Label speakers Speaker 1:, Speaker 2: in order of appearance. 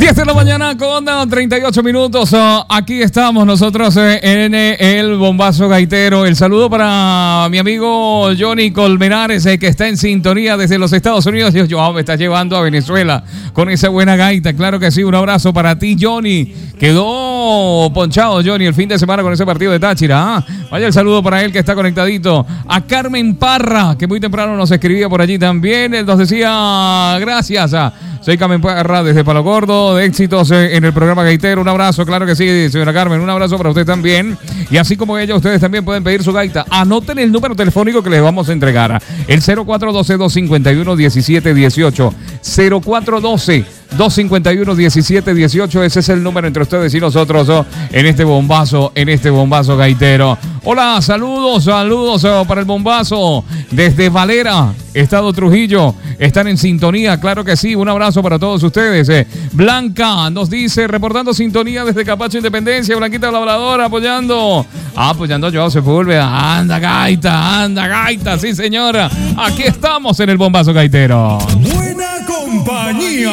Speaker 1: 10 de la mañana con 38 minutos. Aquí estamos nosotros en el Bombazo Gaitero. El saludo para mi amigo Johnny Colmenares, que está en sintonía desde los Estados Unidos. Yo me está llevando a Venezuela con esa buena gaita. Claro que sí, un abrazo para ti, Johnny. Quedó ponchado, Johnny, el fin de semana con ese partido de Táchira. Vaya el saludo para él que está conectadito. A Carmen Parra, que muy temprano nos escribía por allí también. Él nos decía, gracias. Soy Carmen Parra desde Palo Gordo, de éxitos en el programa Gaitero. Un abrazo, claro que sí, señora Carmen. Un abrazo para usted también. Y así como ella, ustedes también pueden pedir su gaita. Anoten el número telefónico que les vamos a entregar. El 0412-251-1718. 0412-251-1718. Ese es el número entre ustedes y nosotros en este bombazo gaitero. Hola, saludos para el bombazo desde Valera, Estado Trujillo. Están en sintonía, claro que sí. Un abrazo para todos ustedes. Blanca nos dice, reportando sintonía desde Capacho Independencia. Blanquita Labradora apoyando a Joao Sepúlveda. Anda gaita, sí señora. Aquí estamos en el bombazo gaitero.
Speaker 2: Buena compañía.